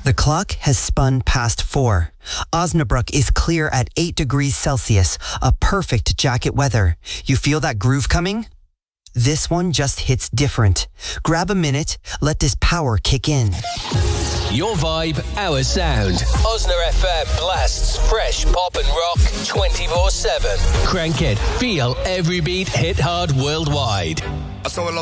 The clock has spun past 4. Osnabrück is clear at 8 degrees Celsius, a perfect jacket weather. You feel that groove coming? This one just hits different. Grab a minute, let this power kick in. Your vibe, our sound. Osner FM blasts fresh pop and rock 24/7. Crank it, feel every beat, hit hard worldwide.